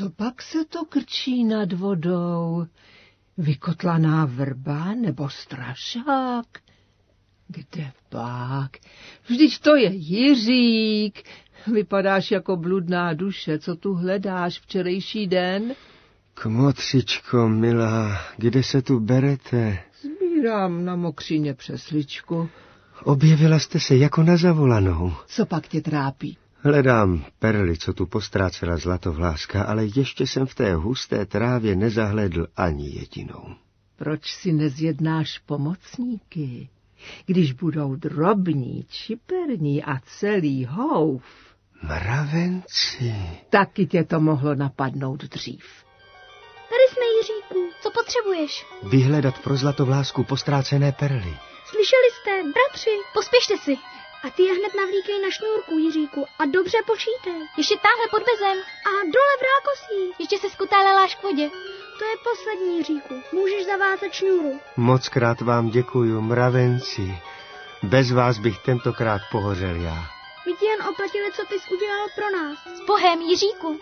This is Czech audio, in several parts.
Co pak se to krčí nad vodou? Vykotlaná vrba nebo strašák? Kde pak? Vždyť to je Jiřík. Vypadáš jako bludná duše, co tu hledáš včerejší den? Kmotřičko, milá, kde se tu berete? Sbírám na mokřině přesličku. Objevila jste se jako na zavolanou. Co pak tě trápí? Hledám perly, co tu postrácela Zlatovláska, ale ještě jsem v té husté trávě nezahledl ani jedinou. Proč si nezjednáš pomocníky? Když budou drobní, čiperní a celý houf. Mravenci. Taky tě to mohlo napadnout dřív. Tady jsme, Jiříku. Co potřebuješ? Vyhledat pro Zlatovlásku postrácené perly. Slyšeli jste, bratři? Pospěšte si. A ty je hned navlíkej na šňůrku, Jiříku, a dobře počítej. Ještě táhle pod bezem. A dole v rákosí. Ještě se skutáleláš k vodě. To je poslední, Jiříku. Můžeš zavázat šňůru. Mockrát vám děkuju, mravenci. Bez vás bych tentokrát pohořel já. My ti jen oplatili, co ty jsi udělal pro nás. S Bohem, Jiříku.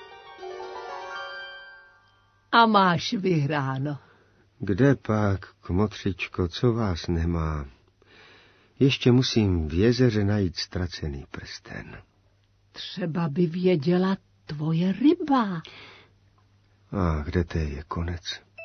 A máš vyhráno. Kde pak, kmotřičko, co vás nemá? Ještě musím v jezeře najít ztracený prsten. Třeba by věděla tvoje ryba. A kde té je konec?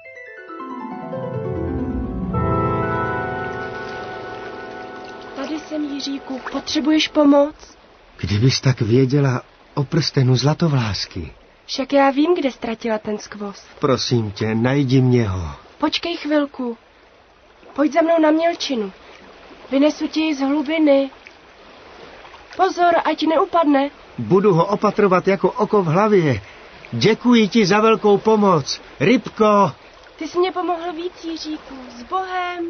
Tady jsem, Jiříku. Potřebuješ pomoc? Kdybys tak věděla o prstenu Zlatovlásky. Však já vím, kde ztratila ten skvost. Prosím tě, najdi mě ho. Počkej chvilku. Pojď za mnou na mělčinu. Vynesu ti ji z hlubiny. Pozor, ať neupadne. Budu ho opatrovat jako oko v hlavě. Děkuji ti za velkou pomoc. Rybko! Ty jsi mě pomohl víc, Jiříku. S Bohem.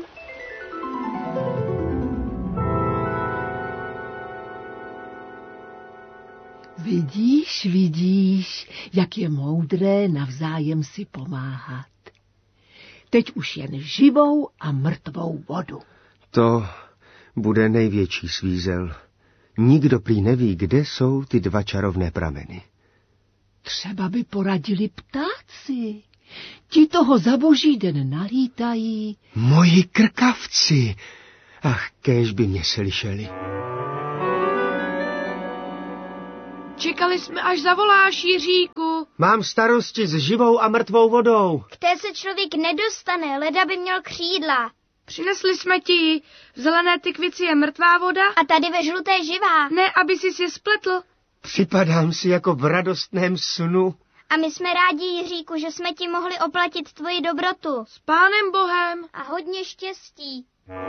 Vidíš, jak je moudré navzájem si pomáhat. Teď už jen živou a mrtvou vodu. To bude největší svízel. Nikdo prý neví, kde jsou ty dva čarovné prameny. Třeba by poradili ptáci. Ti toho za boží den nalítají. Moji krkavci! Ach, kéž by mě slyšeli. Čekali jsme, až zavoláš, Jiříku. Mám starosti s živou a mrtvou vodou. K té se člověk nedostane, leda by měl křídla. Přinesli jsme ti ji. V zelené tykvici je mrtvá voda. A tady ve žluté živá. Ne, aby si je spletl. Připadám si jako v radostném snu. A my jsme rádi, Jiříku, že jsme ti mohli oplatit tvoji dobrotu. S Pánem Bohem. A hodně štěstí.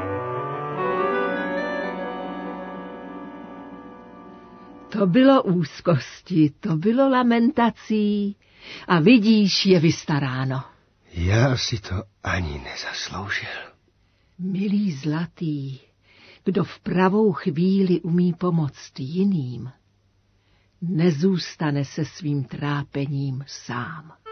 To bylo úzkosti, to bylo lamentací. A vidíš, je vystaráno. Já si to ani nezasloužil. Milý zlatý, kdo v pravou chvíli umí pomoct jiným, nezůstane se svým trápením sám.